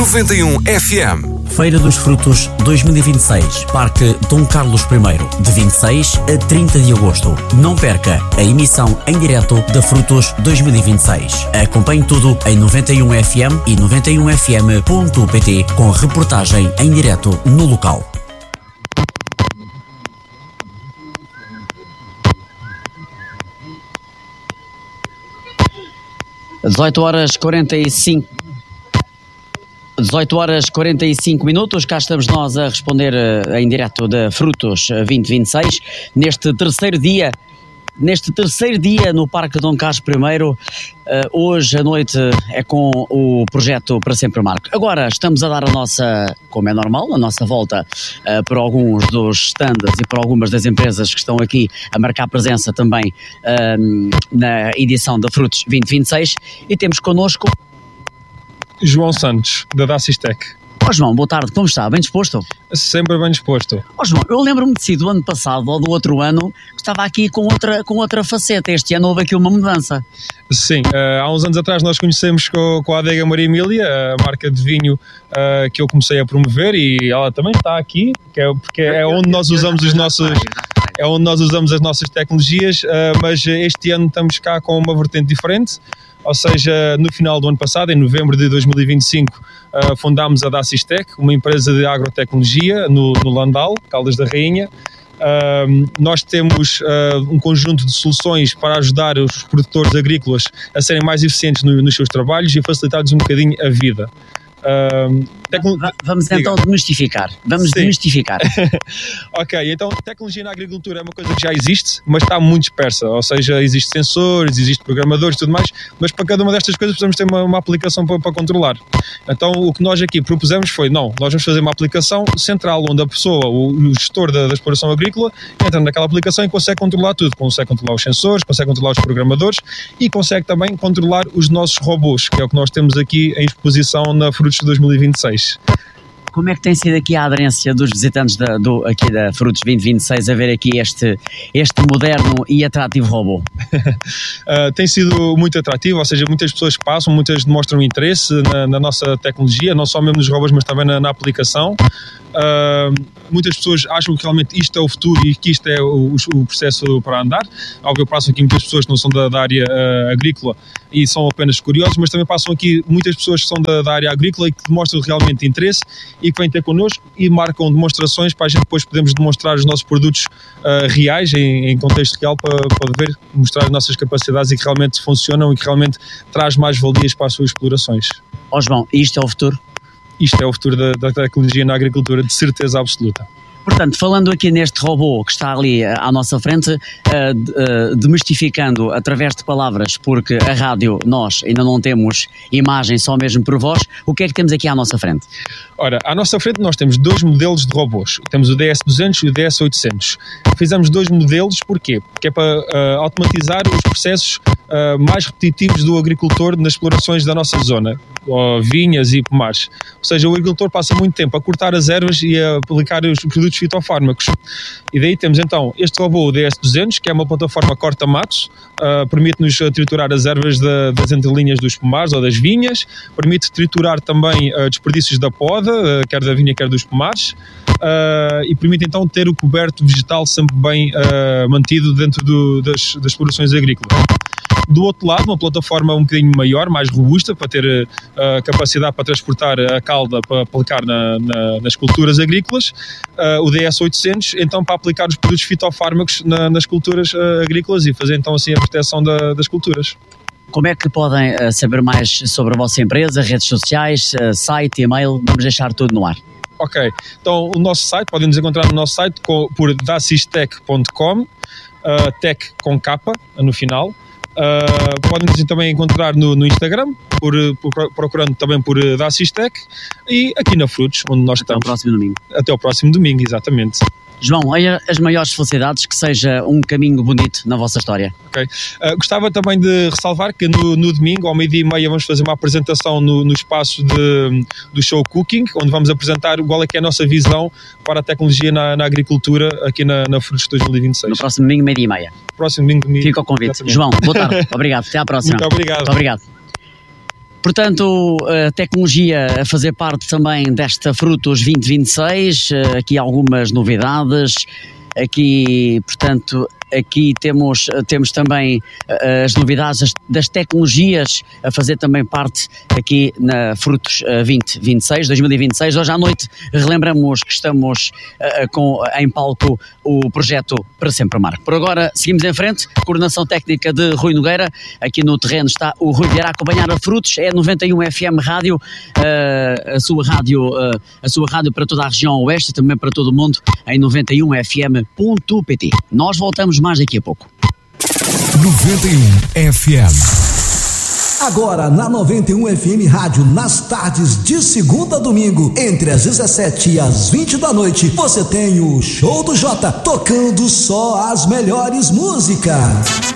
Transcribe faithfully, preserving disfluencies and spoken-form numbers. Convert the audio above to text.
noventa e um F M. Feira dos Frutos dois mil e vinte e seis, Parque Dom Carlos primeiro, de vinte e seis a trinta de agosto. Não perca a emissão em direto da Frutos dois mil e vinte e seis. Acompanhe tudo em noventa e um F M e noventa e um F M ponto pt com reportagem em direto no local. dezoito horas quarenta e cinco dezoito horas quarenta e cinco minutos, cá estamos nós a responder uh, em direto da Frutos vinte e vinte e seis, neste terceiro dia, neste terceiro dia no Parque Dom Carlos primeiro, uh, hoje à noite é com o projeto Para Sempre Marco. Agora estamos a dar a nossa, como é normal, a nossa volta uh, por alguns dos stands e por algumas das empresas que estão aqui a marcar presença também uh, na edição da Frutos vinte e vinte e seis, e temos connosco João Santos, da Dacistec. Ó oh, João, boa tarde, como está? Bem disposto? Sempre bem disposto. Ó oh, João, eu lembro-me de si do ano passado ou do outro ano que estava aqui com outra, com outra faceta. Este ano houve aqui uma mudança. Sim, uh, há uns anos atrás nós conhecemos com, com a Adega Maria Emília, a marca de vinho uh, que eu comecei a promover, e ela também está aqui, que é, porque é onde nós usamos os nossos... É onde nós usamos as nossas tecnologias, uh, mas este ano estamos cá com uma vertente diferente. Ou seja, no final do ano passado, em novembro de dois mil e vinte e cinco, uh, fundámos a Dacistec, uma empresa de agrotecnologia no, no Landal, Caldas da Rainha. Uh, nós temos uh, um conjunto de soluções para ajudar os produtores agrícolas a serem mais eficientes no, nos seus trabalhos e facilitar-lhes um bocadinho a vida. Uh, tecno... Vamos então desmistificar. Vamos Sim. desmistificar. Ok, então tecnologia na agricultura é uma coisa que já existe, mas está muito dispersa. Ou seja, existem sensores, existem programadores e tudo mais, mas para cada uma destas coisas precisamos ter uma, uma aplicação para, para controlar. Então o que nós aqui propusemos foi, não, nós vamos fazer uma aplicação central onde a pessoa, o, o gestor da, da exploração agrícola, entra naquela aplicação e consegue controlar tudo. Consegue controlar os sensores, consegue controlar os programadores e consegue também controlar os nossos robôs, que é o que nós temos aqui em exposição na Frutos de dois mil e vinte e seis. Como é que tem sido aqui a aderência dos visitantes da, do, aqui da Frutos vinte e vinte e seis a ver aqui este, este moderno e atrativo robô? uh, tem sido muito atrativo, ou seja, muitas pessoas passam, muitas demonstram interesse na, na nossa tecnologia, não só mesmo nos robôs, mas também na, na aplicação. Uh, muitas pessoas acham que realmente isto é o futuro e que isto é o, o processo para andar. Ao que eu passo aqui muitas pessoas que não são da, da área uh, agrícola e são apenas curiosos, mas também passam aqui muitas pessoas que são da, da área agrícola e que demonstram realmente interesse e que vêm ter connosco e marcam demonstrações para a gente depois podermos demonstrar os nossos produtos uh, reais, em, em contexto real, para, para ver, mostrar as nossas capacidades e que realmente funcionam e que realmente traz mais valias para as suas explorações. Ó oh, João, isto é o futuro? Isto é o futuro da, da tecnologia na agricultura, de certeza absoluta. Portanto, falando aqui neste robô que está ali à nossa frente, uh, uh, demistificando através de palavras, porque a rádio nós ainda não temos imagem, só mesmo por voz, o que é que temos aqui à nossa frente? Ora, à nossa frente nós temos dois modelos de robôs. Temos o D S duzentos e o D S oitocentos. Fizemos dois modelos, porquê? Porque é para uh, automatizar os processos uh, mais repetitivos do agricultor nas explorações da nossa zona, ou vinhas e pomares. Ou seja, o agricultor passa muito tempo a cortar as ervas e a aplicar os produtos fitofármacos. E daí temos então este robô, o D S duzentos, que é uma plataforma corta-matos, uh, permite-nos triturar as ervas da, das entrelinhas dos pomares ou das vinhas, permite triturar também uh, desperdícios da poda, uh, quer da vinha, quer dos pomares, uh, e permite então ter o coberto vegetal sempre bem uh, mantido dentro do, das, das explorações agrícolas. Do outro lado, uma plataforma um bocadinho maior, mais robusta, para ter uh, capacidade para transportar a calda para aplicar na, na, nas culturas agrícolas, uh, o D S oitocentos, então para aplicar os produtos fitofármacos na, nas culturas uh, agrícolas e fazer então assim a proteção da, das culturas. Como é que podem uh, saber mais sobre a vossa empresa, redes sociais, uh, site, e-mail? Vamos deixar tudo no ar. Ok, então o nosso site, podem nos encontrar no nosso site com, por dacistec ponto com, uh, tech com capa no final. Uh, podem-nos também encontrar no, no Instagram, por, por, procurando também por uh, Dacistec, e aqui na Frutos, onde nós Até estamos. Até o próximo domingo. Até o próximo domingo, exatamente. João, as maiores felicidades, que seja um caminho bonito na vossa história. Ok. Uh, gostava também de ressalvar que no, no domingo, ao meio-dia e meia, vamos fazer uma apresentação no, no espaço de, do show Cooking, onde vamos apresentar qual é que é a nossa visão para a tecnologia na, na agricultura aqui na, na Frutos dois mil e vinte e seis. No próximo domingo, meio-dia e meia. Próximo domingo, domingo. Fica o convite. Exatamente. João, boa tarde. Obrigado. Até à próxima. Muito obrigado. Muito obrigado. Portanto, a tecnologia a fazer parte também desta Frutos vinte vinte e seis, aqui algumas novidades, aqui, portanto, aqui temos, temos também uh, as novidades das tecnologias a fazer também parte aqui na Frutos uh, vinte vinte e seis, dois mil e vinte e seis. Hoje à noite relembramos que estamos uh, com, em palco o projeto Para Sempre Amar. Por agora seguimos em frente, coordenação técnica de Rui Nogueira, aqui no terreno está o Rui Vieira a acompanhar a Frutos, é noventa e um F M Rádio, uh, a, sua rádio uh, a sua rádio para toda a região oeste e também para todo o mundo em noventa e um F M ponto P T. Nós voltamos mais daqui a pouco. noventa e um F M. Agora na noventa e um F M Rádio, nas tardes de segunda a domingo, entre as dezessete e as vinte da noite, você tem o Show do Jota, tocando só as melhores músicas.